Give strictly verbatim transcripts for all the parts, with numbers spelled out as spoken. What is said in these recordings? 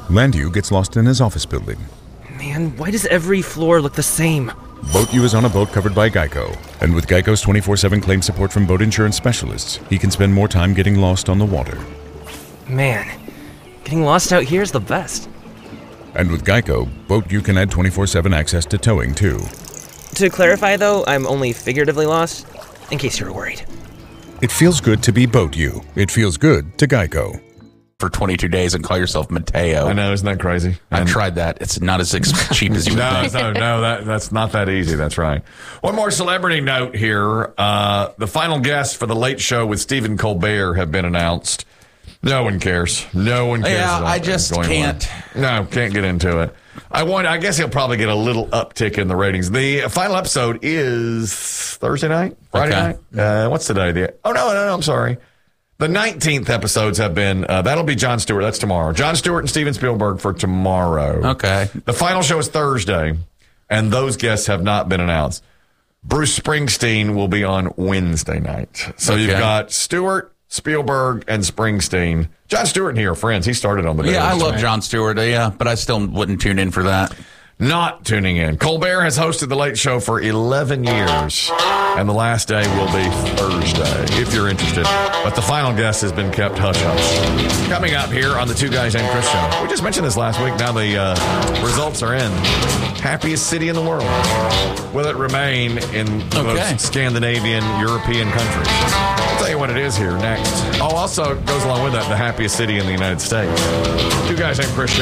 Landu gets lost in his office building. Man, why does every floor look the same? Boat U is on a boat covered by Geico, and with Geico's twenty-four seven claim support from boat insurance specialists, he can spend more time getting lost on the water. Man, getting lost out here is the best. And with Geico, Boat U can add twenty-four seven access to towing, too. To clarify, though, I'm only figuratively lost, in case you were worried. It feels good to be Boat U. It feels good to Geico. For twenty-two days and call yourself Mateo. I know, isn't that crazy? I And tried that. It's not as ex- cheap as you would no, think. no, no, that, that's not that easy. That's right. One more celebrity note here. Uh, the final guests for The Late Show with Stephen Colbert have been announced. No one cares. No one cares. Yeah, about I that just going can't. on. No, can't get into it. I want. I guess he'll probably get a little uptick in the ratings. The final episode is Thursday night, Friday Okay. night. Uh, what's today? The oh no, no, no, I'm sorry. The nineteenth episodes have been, uh, that'll be Jon Stewart. That's tomorrow. Jon Stewart and Steven Spielberg for tomorrow. Okay. The final show is Thursday, and those guests have not been announced. Bruce Springsteen will be on Wednesday night. So Okay. you've got Stewart, Spielberg, and Springsteen. Jon Stewart and he are friends. He started on the Yeah, I Daily love Show. Jon Stewart, yeah, but I still wouldn't tune in for that. Not tuning in. Colbert has hosted The Late Show for eleven years, and the last day will be Thursday, if you're interested. But the final guest has been kept hush-hush. Coming up here on the Two Guys Named Chris Show. We just mentioned this last week. Now the uh, results are in. Happiest city in the world. Will it remain in the Okay. most Scandinavian, European countries? I'll tell you what it is here next. Oh, also goes along with that, the happiest city in the United States. Two Guys Named Chris Show.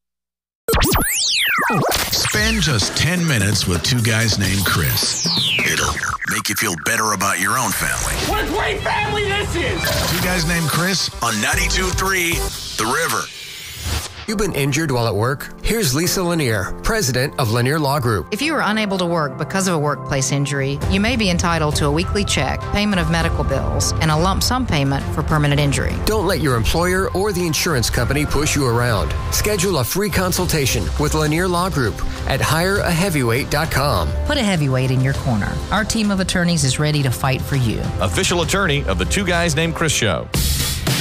Spend just ten minutes with two guys named Chris. It'll make you feel better about your own family. What a great family this is! Two guys named Chris on ninety-two point three The River. You've been injured while at work? Here's Lisa Lanier, president of Lanier Law Group. If you are unable to work because of a workplace injury, you may be entitled to a weekly check, payment of medical bills, and a lump sum payment for permanent injury. Don't let your employer or the insurance company push you around. Schedule a free consultation with Lanier Law Group at hire a heavyweight dot com. Put a heavyweight in your corner. Our team of attorneys is ready to fight for you. Official attorney of the Two Guys Named Chris Show.